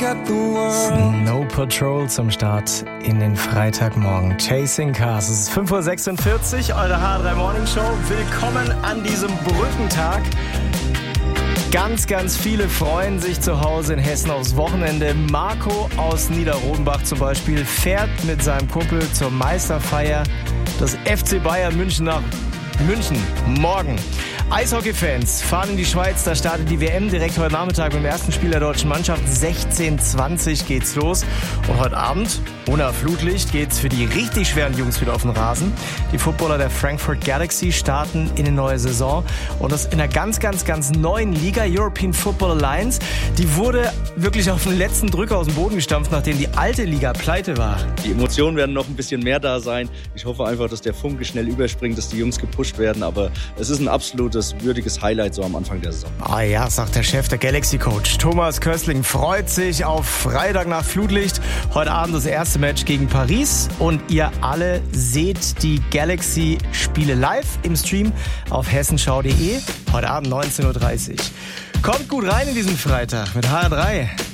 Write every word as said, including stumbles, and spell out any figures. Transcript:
Snow Patrol zum Start in den Freitagmorgen. Chasing Cars. Es ist fünf Uhr sechsundvierzig, eure H drei Morning Show. Willkommen an diesem Brückentag. Ganz, ganz viele freuen sich zu Hause in Hessen aufs Wochenende. Marco aus Niederrodenbach zum Beispiel fährt mit seinem Kumpel zur Meisterfeier des F C Bayern München nach München morgen. Eishockey-Fans fahren in die Schweiz, da startet die W M direkt heute Nachmittag mit dem ersten Spiel der deutschen Mannschaft. sechzehn Uhr zwanzig geht's los. Und heute Abend, ohne Flutlicht, geht's für die richtig schweren Jungs wieder auf den Rasen. Die Footballer der Frankfurt Galaxy starten in eine neue Saison. Und das in einer ganz, ganz, ganz neuen Liga, European Football Alliance. Die wurde wirklich auf den letzten Drücker aus dem Boden gestampft, nachdem die alte Liga pleite war. Die Emotionen werden noch ein bisschen mehr da sein. Ich hoffe einfach, dass der Funke schnell überspringt, dass die Jungs gepusht werden. Aber es ist ein absolutes würdiges Highlight so am Anfang der Saison. Ah ja, sagt der Chef, der Galaxy-Coach Thomas Köstling, freut sich auf Freitag nach Flutlicht. Heute Abend das erste Match gegen Paris. Und ihr alle seht die Galaxy-Spiele live im Stream auf hessenschau punkt de. Heute Abend neunzehn Uhr dreißig. Kommt gut rein in diesen Freitag mit H R drei.